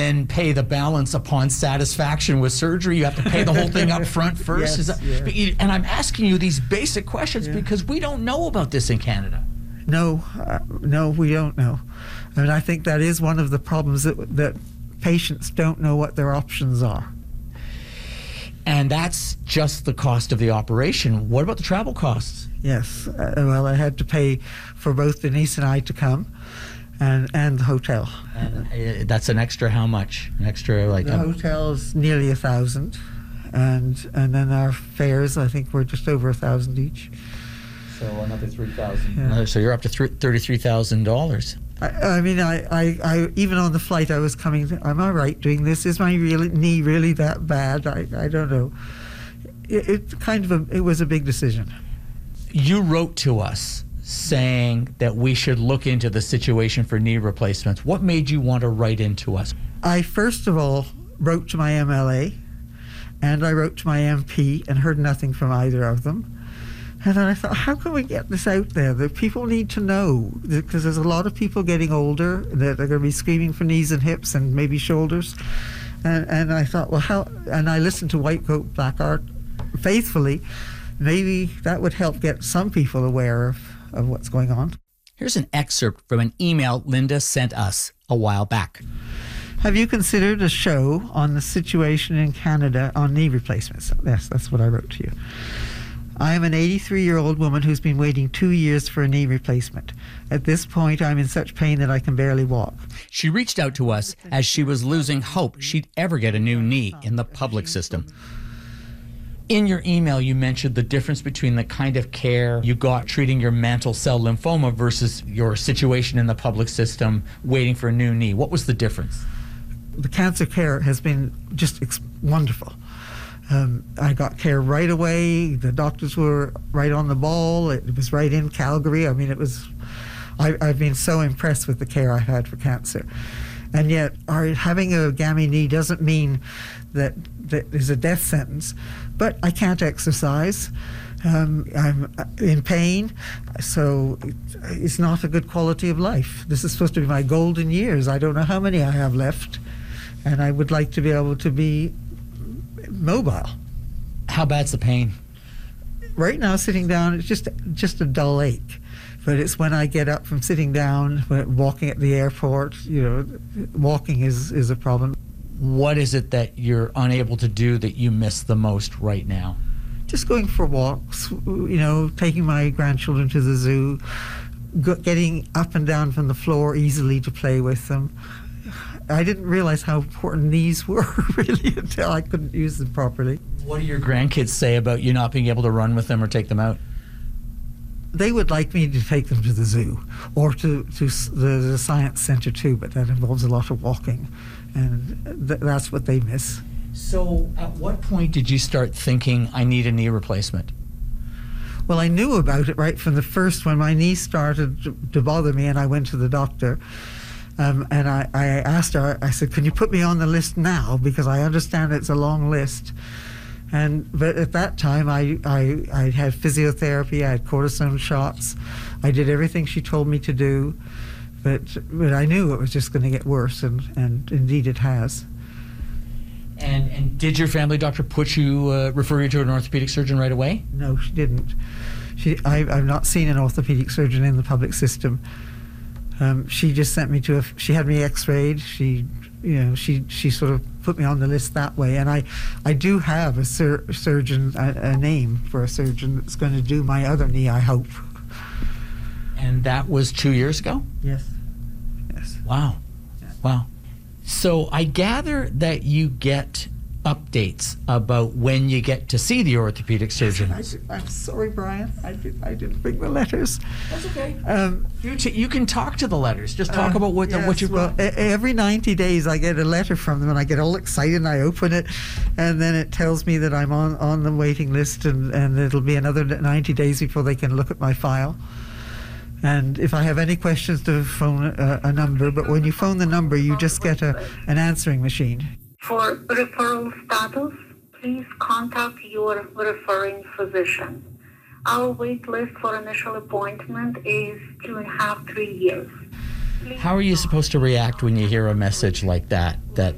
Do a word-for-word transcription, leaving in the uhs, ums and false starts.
then pay the balance upon satisfaction with surgery? You have to pay the whole thing up front first? Yes, Is that, yeah. And I'm asking you these basic questions Yeah. because we don't know about this in Canada. No, uh, no, we don't know. And I think that is one of the problems, that, that patients don't know what their options are. And that's just the cost of the operation. What about the travel costs? Yes. Uh, well, I had to pay for both Denise and I to come, and and the hotel. And uh, that's an extra how much? An extra like The a, hotel's nearly a thousand, and and then our fares, I think, were just over a thousand each. so another three thousand. Yeah. So you're up to thirty-three thousand dollars. I, I mean, I, I, I even on the flight, I was coming. To, am I right doing this? Is my really, knee really that bad? I, I don't know. It, it kind of a, it was a big decision. You wrote to us saying that we should look into the situation for knee replacements. What made you want to write into us? I first of all wrote to my M L A, and I wrote to my M P, and heard nothing from either of them. And then I thought, how can we get this out there? That people need to know, because there's a lot of people getting older that are going to be screaming for knees and hips and maybe shoulders. And, and I thought, well, how? And I listened to White Coat Black Art faithfully. Maybe that would help get some people aware of, of what's going on. Here's an excerpt from an email Linda sent us a while back. Have you considered a show on the situation in Canada on knee replacements? Yes, that's what I wrote to you. I am an eighty-three-year-old woman who's been waiting two years for a knee replacement. At this point, I'm in such pain that I can barely walk. She reached out to us as she was losing hope she'd ever get a new knee in the public system. In your email, you mentioned the difference between the kind of care you got treating your mantle cell lymphoma versus your situation in the public system waiting for a new knee. What was the difference? The cancer care has been just ex- wonderful. Um, I got care right away. The doctors were right on the ball. It was right in Calgary. I mean, it was, I, I've been so impressed with the care I've had for cancer. And yet, our, having a gammy knee doesn't mean that that is a death sentence. But I can't exercise. Um, I'm in pain, so it, it's not a good quality of life. This is supposed to be my golden years. I don't know how many I have left, and I would like to be able to be mobile. How bad's the pain? Right now, sitting down, it's just just a dull ache. But it's when I get up from sitting down, when walking at the airport, you know, walking is, is a problem. What is it that you're unable to do that you miss the most right now? Just going for walks, you know, taking my grandchildren to the zoo, go, getting up and down from the floor easily to play with them. I didn't realize how important these were, really, until I couldn't use them properly. What do your grandkids say about you not being able to run with them or take them out? They would like me to take them to the zoo or to, to the, the science center too, but that involves a lot of walking, and th- that's what they miss. So at what point did you start thinking, I need a knee replacement? Well, I knew about it right from the first, when my knee started to, to bother me, and I went to the doctor. Um, and I, I asked her, I said, can you put me on the list now? Because I understand it's a long list. And but at that time, I, I, I had physiotherapy, I had cortisone shots. I did everything she told me to do. But, but I knew it was just going to get worse, and, and indeed it has. And, and did your family doctor put you, uh, refer you to an orthopedic surgeon right away? No, she didn't. She, I, I've not seen an orthopedic surgeon in the public system. Um, she just sent me to a, she had me x-rayed. She, you know, she, she sort of put me on the list that way. And I, I do have a sur- surgeon, a, a name for a surgeon that's going to do my other knee, I hope. And that was two years ago? Yes. Yes. Wow. Yeah. Wow. So I gather that you get updates about when you get to see the orthopedic surgeon. I did, I'm sorry, Brian. I, did, I didn't bring the letters. That's okay. Um, You, t- you can talk to the letters. Just talk Uh, about what, yes, what you've well, got. e- every ninety days I get a letter from them, and I get all excited, and I open it, and then it tells me that I'm on, on the waiting list, and, and it'll be another ninety days before they can look at my file. And if I have any questions, to phone a, a number, but when you phone the number, you just get a, an answering machine. For referral status, please contact your referring physician. Our wait list for initial appointment is two and a half, three years. Please How are you supposed to react when you hear a message like that, that